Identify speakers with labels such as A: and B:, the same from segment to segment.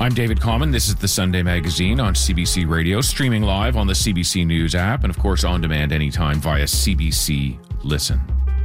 A: I'm David Common. This is the Sunday Magazine on CBC Radio, streaming live on the CBC News app, and of course on demand anytime via CBC Listen.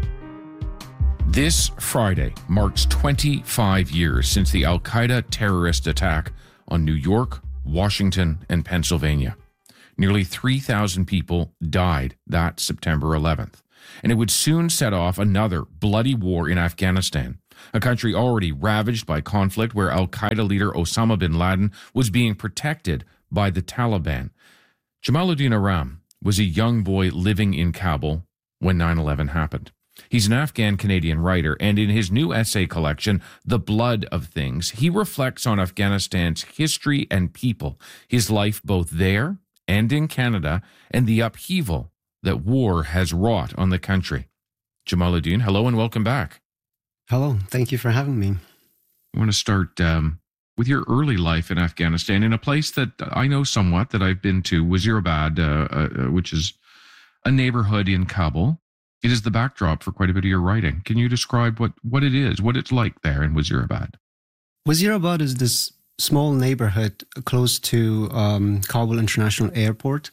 A: This Friday marks 25 years since the Al-Qaeda terrorist attack on New York, Washington, and Pennsylvania. Nearly 3,000 people died that September 11th, and it would soon set off another bloody war in Afghanistan, a country already ravaged by conflict where Al-Qaeda leader Osama bin Laden was being protected by the Taliban. Jamaluddin Aram was a young boy living in Kabul when 9/11 happened. He's an Afghan-Canadian writer, and in his new essay collection, The Blood of Things, he reflects on Afghanistan's history and people, his life both there and in Canada, and the upheaval that war has wrought on the country. Jamaluddin, hello and welcome back.
B: Hello, thank you for having me.
A: I want to start with your early life in Afghanistan, in a place that I know somewhat, that I've been to, Wazirabad, which is a neighborhood in Kabul. It is the backdrop for quite a bit of your writing. Can you describe what it is, what it's like there in Wazirabad?
B: Wazirabad is this small neighborhood close to Kabul International Airport,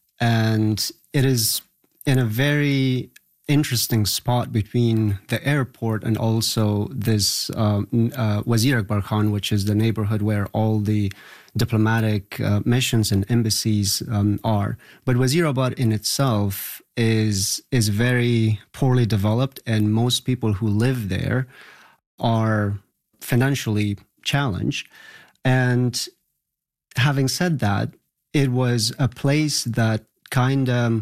B: and it is in a very interesting spot between the airport and also this Wazir Akbar Khan, which is the neighborhood where all the diplomatic missions and embassies are. But Wazirabad in itself is very poorly developed, and most people who live there are financially challenged. And having said that, it was a place that kind of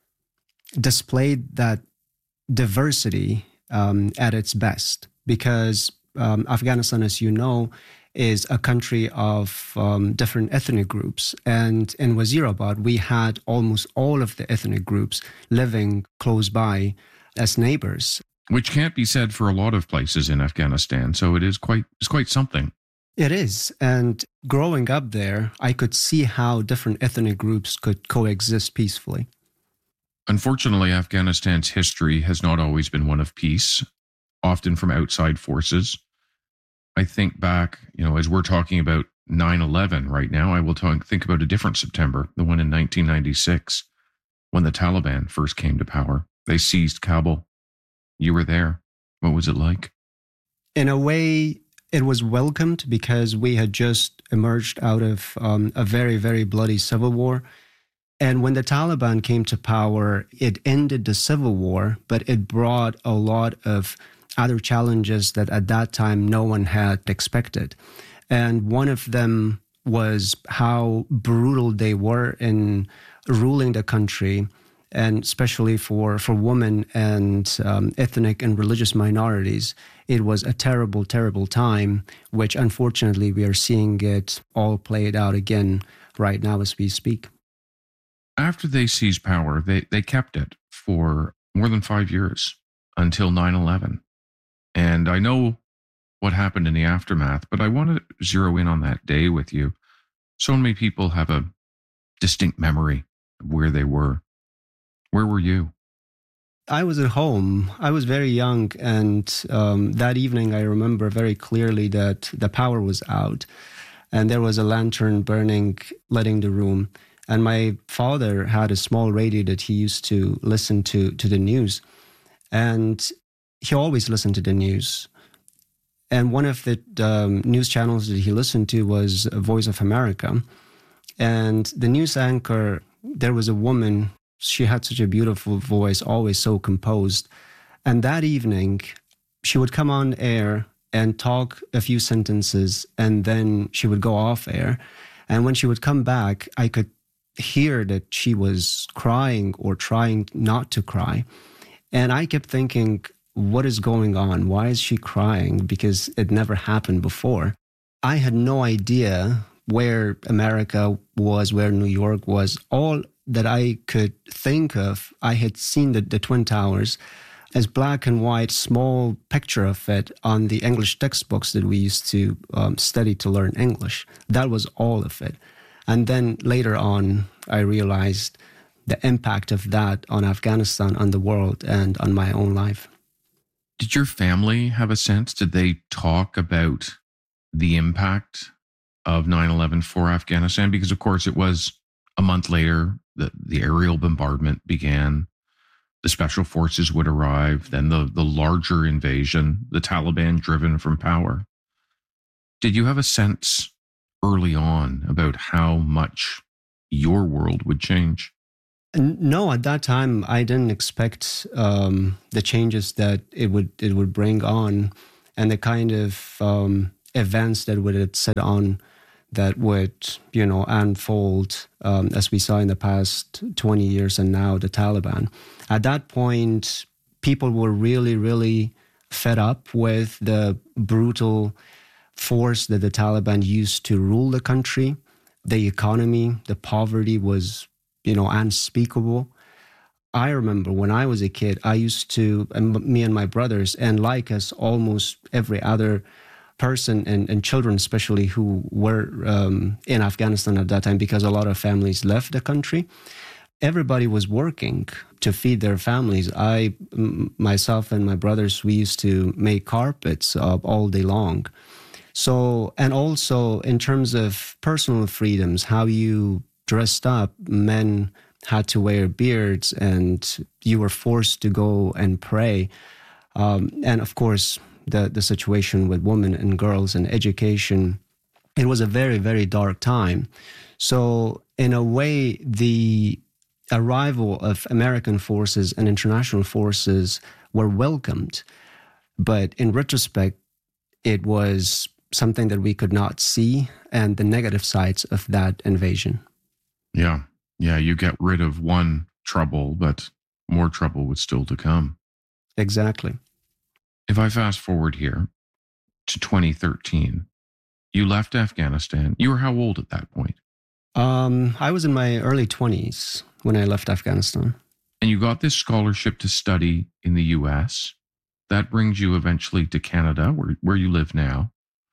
B: displayed that diversity at its best, because Afghanistan, as you know, is a country of different ethnic groups. And in Wazirabad, we had almost all of the ethnic groups living close by as neighbors.
A: Which can't be said for a lot of places in Afghanistan, so it's quite something.
B: It is. And growing up there, I could see how different ethnic groups could coexist peacefully.
A: Unfortunately, Afghanistan's history has not always been one of peace, often from outside forces. I think back, as we're talking about 9/11 right now, I will think about a different September, the one in 1996, when the Taliban first came to power. They seized Kabul. You were there. What was it like?
B: In a way, it was welcomed because we had just emerged out of a very, very bloody civil war. And when the Taliban came to power, it ended the civil war, but it brought a lot of other challenges that at that time no one had expected. And one of them was how brutal they were in ruling the country, and especially for women and ethnic and religious minorities. It was a terrible, terrible time, which unfortunately we are seeing it all played out again right now as we speak.
A: After they seized power, they kept it for more than 5 years until 9/11. And I know what happened in the aftermath, but I want to zero in on that day with you. So many people have a distinct memory of where they were. Where were you?
B: I was at home. I was very young, and that evening I remember very clearly that the power was out, and there was a lantern burning, lighting the room. And my father had a small radio that he used to listen to the news. And he always listened to the news. And one of the news channels that he listened to was Voice of America. And the news anchor, there was a woman, she had such a beautiful voice, always so composed. And that evening, she would come on air and talk a few sentences, and then she would go off air. And when she would come back, I could hear that she was crying or trying not to cry. And I kept thinking, what is going on? Why is she crying? Because it never happened before. I had no idea where America was, where New York was. All that I could think of, I had seen the Twin Towers as black and white, small picture of it on the English textbooks that we used to study to learn English. That was all of it. And then later on, I realized the impact of that on Afghanistan, on the world, and on my own life.
A: Did your family have a sense? Did they talk about the impact of 9/11 for Afghanistan? Because, of course, it was a month later that the aerial bombardment began. The special forces would arrive, then the larger invasion, the Taliban driven from power. Did you have a sense early on about how much your world would change?
B: No, at that time, I didn't expect the changes that it would bring on, and the kind of events that would set on that would, unfold as we saw in the past 20 years and now the Taliban. At that point, people were really, really fed up with the brutal force that the Taliban used to rule the country. The economy, the poverty was, unspeakable. I remember when I was a kid, I used to, me and my brothers, and like us, almost every other person and children especially who were in Afghanistan at that time, because a lot of families left the country, everybody was working to feed their families. Myself and my brothers, we used to make carpets all day long. So, and also in terms of personal freedoms, how you dressed up, men had to wear beards and you were forced to go and pray. And of course, the situation with women and girls and education, it was a very, very dark time. So in a way, the arrival of American forces and international forces were welcomed. But in retrospect, it was something that we could not see, and the negative sides of that invasion.
A: Yeah. You get rid of one trouble, but more trouble was still to come.
B: Exactly.
A: If I fast forward here to 2013, you left Afghanistan. You were how old at that point?
B: I was in my early 20s when I left Afghanistan.
A: And you got this scholarship to study in the US. That brings you eventually to Canada, where you live now.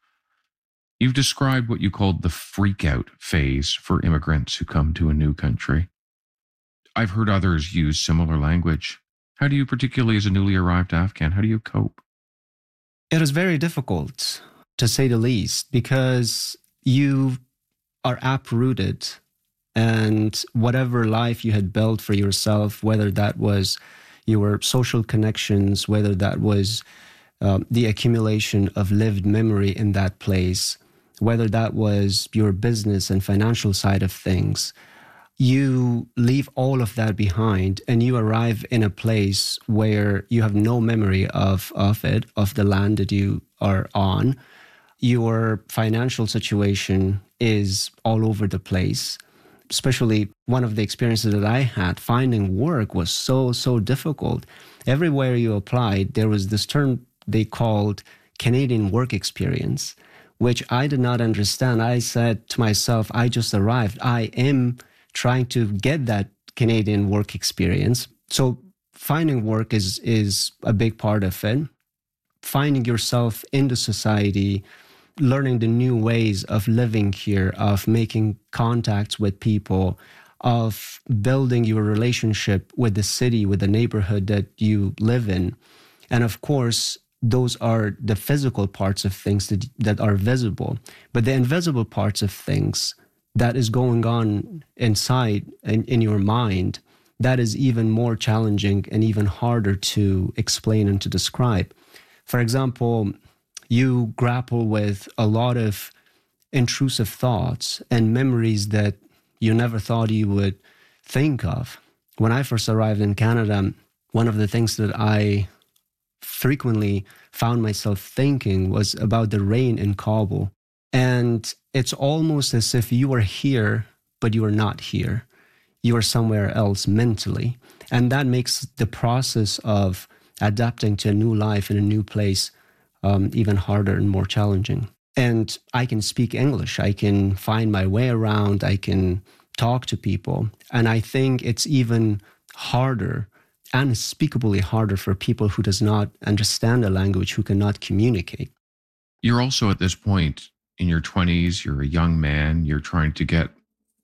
A: You've described what you called the freak out phase for immigrants who come to a new country. I've heard others use similar language. How do you, particularly as a newly arrived Afghan, how do you cope?
B: It is very difficult, to say the least, because you are uprooted, and whatever life you had built for yourself, whether that was your social connections, whether that was the accumulation of lived memory in that place, whether that was your business and financial side of things, you leave all of that behind and you arrive in a place where you have no memory of it, of the land that you are on. Your financial situation is all over the place. Especially one of the experiences that I had, finding work was so difficult. Everywhere you applied, there was this term they called Canadian work experience, which I did not understand. I said to myself, I just arrived. I am trying to get that Canadian work experience. So finding work is a big part of it. Finding yourself in the society, learning the new ways of living here, of making contacts with people, of building your relationship with the city, with the neighborhood that you live in. And of course, those are the physical parts of things that are visible. But the invisible parts of things that is going on inside in your mind, that is even more challenging and even harder to explain and to describe. For example, you grapple with a lot of intrusive thoughts and memories that you never thought you would think of. When I first arrived in Canada, one of the things that I frequently found myself thinking was about the rain in Kabul. And it's almost as if you are here, but you are not here. You are somewhere else mentally. And that makes the process of adapting to a new life in a new place even harder and more challenging. And I can speak English. I can find my way around. I can talk to people. And I think it's even harder, unspeakably harder for people who does not understand the language, who cannot communicate.
A: You're also at this point in your 20s, you're a young man, you're trying to get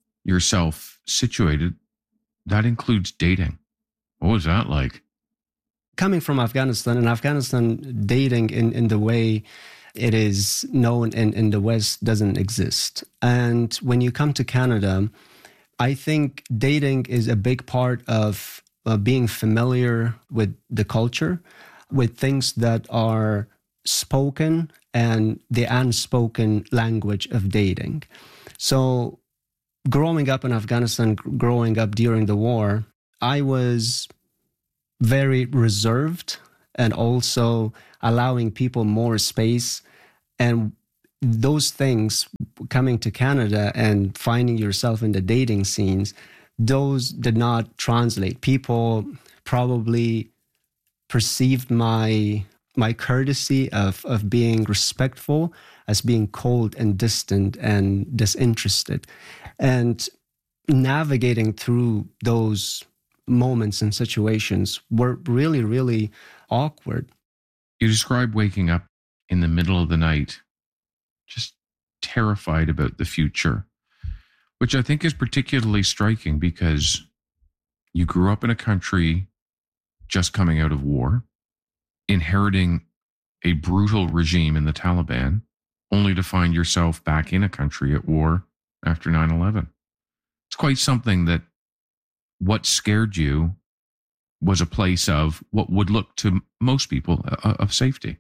A: yourself situated. That includes dating. What was that like?
B: Coming from Afghanistan, dating in the way it is known in the West doesn't exist. And when you come to Canada, I think dating is a big part of being familiar with the culture, with things that are spoken and the unspoken language of dating. So growing up in Afghanistan, growing up during the war, I was very reserved and also allowing people more space. And those things, coming to Canada and finding yourself in the dating scenes, those did not translate. People probably perceived my courtesy of being respectful as being cold and distant and disinterested. And navigating through those moments and situations were really, really awkward.
A: You describe waking up in the middle of the night, just terrified about the future, which I think is particularly striking because you grew up in a country just coming out of war, inheriting a brutal regime in the Taliban, only to find yourself back in a country at war after 9/11. It's quite something that what scared you was a place of what would look to most people of safety.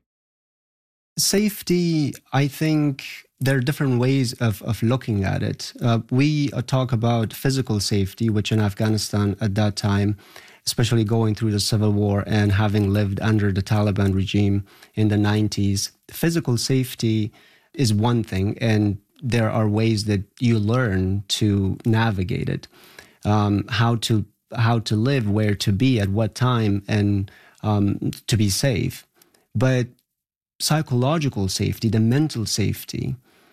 B: Safety, I think there are different ways of looking at it. We talk about physical safety, which in Afghanistan at that time, especially going through the civil war and having lived under the Taliban regime in the 90s, physical safety is one thing, and there are ways that you learn to navigate it, how to live, where to be, at what time, and to be safe. But psychological safety, the mental safety,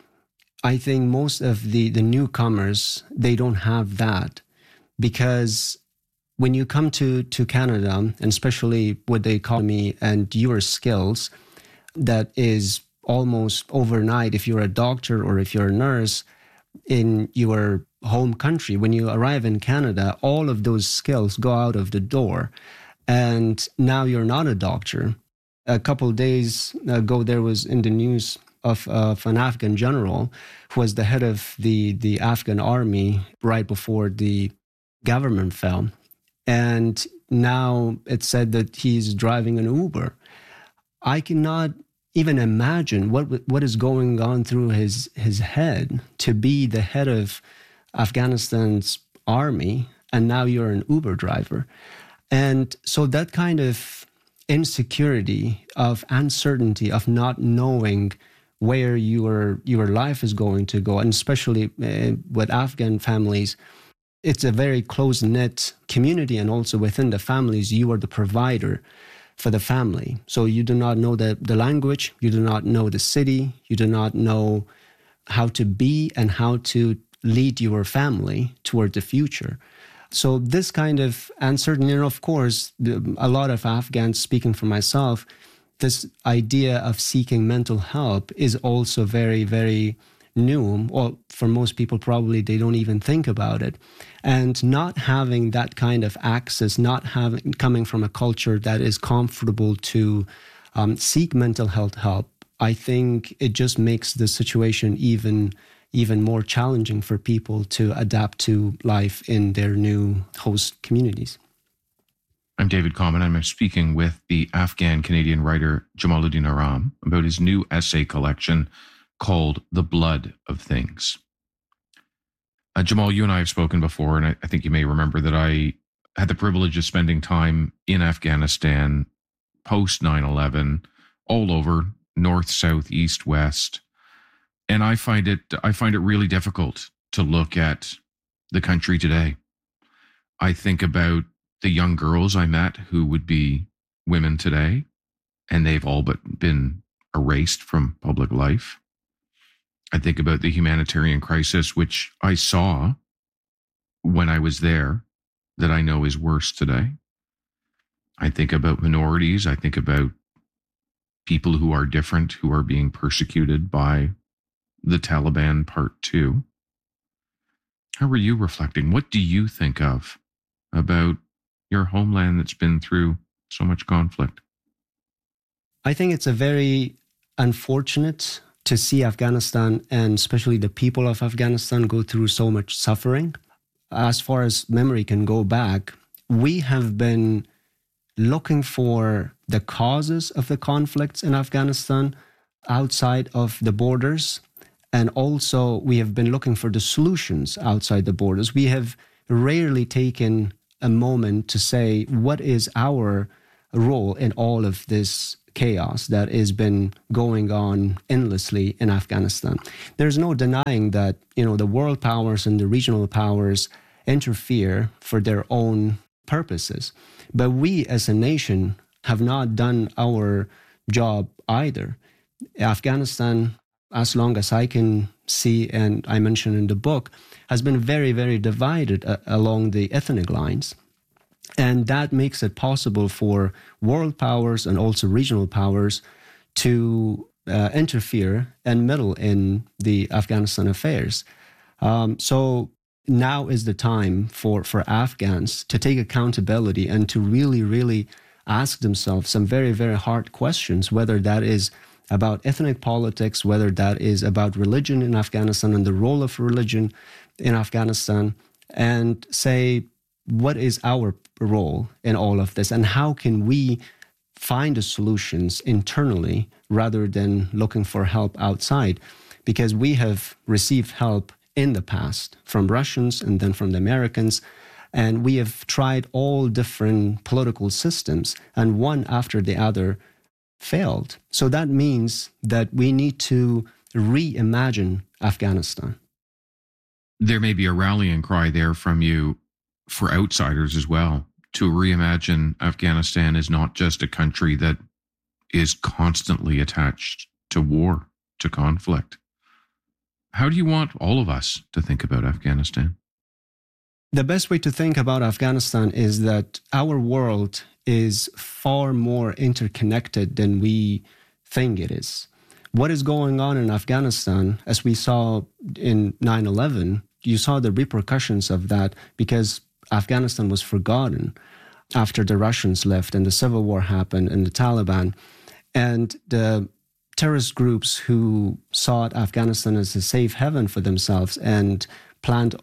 B: I think most of the newcomers, they don't have that, because when you come to Canada, and especially with the economy and your skills, that is almost overnight. If you're a doctor or if you're a nurse in your home country, when you arrive in Canada, all of those skills go out of the door. And now you're not a doctor. A couple of days ago, there was in the news of an Afghan general who was the head of the Afghan army right before the government fell. And now it's said that he's driving an Uber. I cannot even imagine what is going on through his head to be the head of Afghanistan's army, and now you're an Uber driver. And so that kind of insecurity, of uncertainty, of not knowing where your life is going to go, and especially with Afghan families, it's a very close-knit community, and also within the families, you are the provider for the family. So you do not know the language, you do not know the city, you do not know how to be and how to lead your family toward the future. So this kind of uncertainty, and of course, a lot of Afghans, speaking for myself, this idea of seeking mental help is also very, very new. Well, for most people, probably they don't even think about it. And not having that kind of access, coming from a culture that is comfortable to seek mental health help, I think it just makes the situation even more challenging for people to adapt to life in their new host communities.
A: I'm David Common. I'm speaking with the Afghan-Canadian writer Jamaluddin Aram about his new essay collection called The Blood of Things. Jamal, you and I have spoken before, and I think you may remember that I had the privilege of spending time in Afghanistan post 9/11, all over, north, south, east, west. And I find it really difficult to look at the country today. I think about the young girls I met who would be women today, and they've all but been erased from public life. I think about the humanitarian crisis, which I saw when I was there, that I know is worse today. I think about minorities. I think about people who are different, who are being persecuted by the Taliban Part 2. How are you reflecting? What do you think of about your homeland that's been through so much conflict?
B: I think it's a very unfortunate to see Afghanistan and especially the people of Afghanistan go through so much suffering. As far as memory can go back, we have been looking for the causes of the conflicts in Afghanistan outside of the borders. And also we have been looking for the solutions outside the borders. We have rarely taken a moment to say, what is our role in all of this chaos that has been going on endlessly in Afghanistan? There's no denying that, the world powers and the regional powers interfere for their own purposes. But we as a nation have not done our job either. Afghanistan, as long as I can see, and I mentioned in the book, has been very, very divided along the ethnic lines. And that makes it possible for world powers and also regional powers to interfere and meddle in the Afghanistan affairs. So now is the time for Afghans to take accountability and to really, really ask themselves some very, very hard questions, whether that is about ethnic politics, whether that is about religion in Afghanistan and the role of religion in Afghanistan, and say, what is our role in all of this, and how can we find the solutions internally rather than looking for help outside? Because we have received help in the past from Russians and then from the Americans, and we have tried all different political systems, and one after the other failed. So that means that we need to reimagine Afghanistan.
A: There may be a rallying cry there from you for outsiders as well, to reimagine Afghanistan as not just a country that is constantly attached to war, to conflict. How do you want all of us to think about Afghanistan?
B: The best way to think about Afghanistan is that our world is far more interconnected than we think it is. What is going on in Afghanistan, as we saw in 9/11, you saw the repercussions of that because Afghanistan was forgotten after the Russians left and the civil war happened and the Taliban. And the terrorist groups who sought Afghanistan as a safe haven for themselves and planned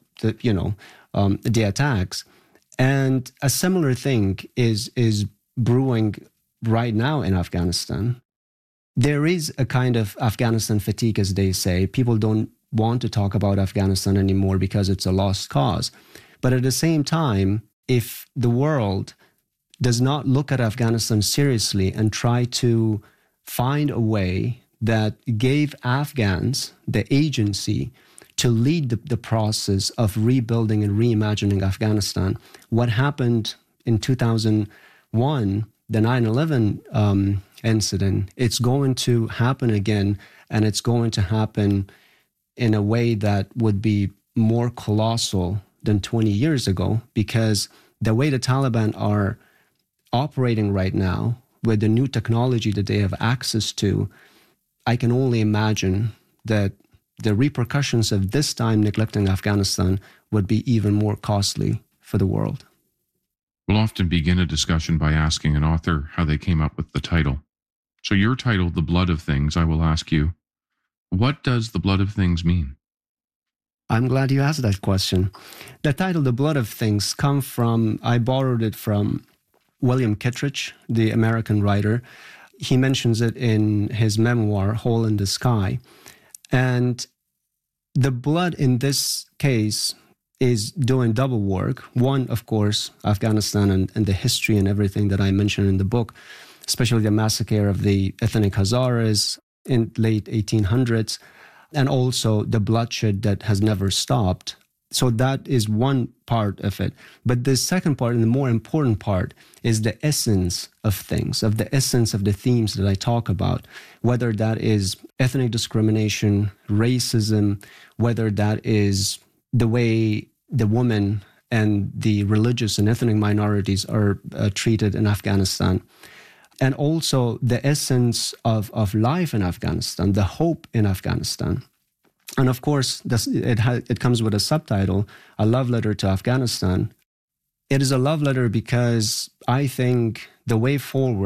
B: the attacks. And a similar thing is brewing right now in Afghanistan. There is a kind of Afghanistan fatigue, as they say. People don't want to talk about Afghanistan anymore because it's a lost cause. But at the same time, if the world does not look at Afghanistan seriously and try to find a way that gave Afghans the agency to lead the process of rebuilding and reimagining Afghanistan, what happened in 2001, the 9/11 incident, it's going to happen again, and it's going to happen in a way that would be more colossal than 20 years ago, because the way the Taliban are operating right now, with the new technology that they have access to, I can only imagine that the repercussions of this time neglecting Afghanistan would be even more costly for the world.
A: We'll often begin a discussion by asking an author how they came up with the title. So your title, The Blood of Things, I will ask you, what does the blood of things mean?
B: I'm glad you asked that question. The title, The Blood of Things, I borrowed it from William Kittredge, the American writer. He mentions it in his memoir, Hole in the Sky. And the blood in this case is doing double work. One, of course, Afghanistan and the history and everything that I mentioned in the book, especially the massacre of the ethnic Hazaras in late 1800s, and also the bloodshed that has never stopped. So that is one part of it. But the second part, and the more important part, is the essence of things, of the essence of the themes that I talk about, whether that is ethnic discrimination, racism, whether that is the way the women and the religious and ethnic minorities are treated in Afghanistan, and also the essence of life in Afghanistan, the hope in Afghanistan. And of course, it comes with a subtitle, A Love Letter to Afghanistan. It is a love letter because I think the way forward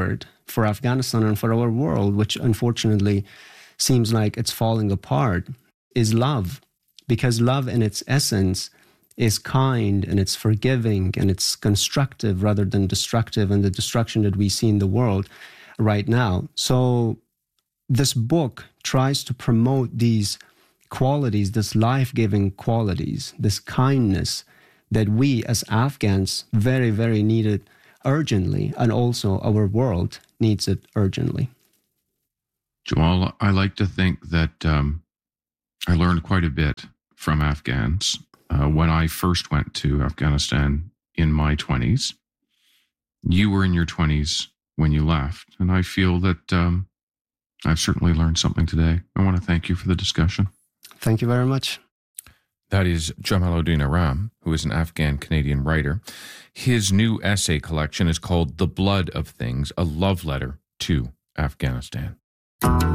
B: for Afghanistan and for our world, which unfortunately seems like it's falling apart, is love. Because love in its essence is kind and it's forgiving and it's constructive rather than destructive, and the destruction that we see in the world right now. So this book tries to promote these qualities, this life-giving qualities, this kindness that we as Afghans very, very needed urgently, and also our world needs it urgently.
A: Jamal, I like to think that I learned quite a bit from Afghans when I first went to Afghanistan in my 20s. You were in your 20s when you left, and I feel that I've certainly learned something today. I want to thank you for the discussion.
B: Thank you very much.
A: That is Jamaluddin Aram, who is an Afghan-Canadian writer. His new essay collection is called The Blood of Things, a love letter to Afghanistan.